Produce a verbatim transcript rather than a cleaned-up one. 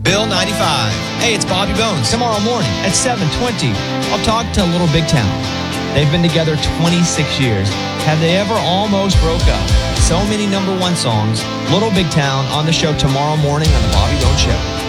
Bill ninety-five. Hey, it's Bobby Bones. Tomorrow morning at seven twenty, I'll talk to Little Big Town. They've been together twenty-six years. Have they ever almost broke up? So many number one songs. Little Big Town on the show tomorrow morning on the Bobby Bones Show.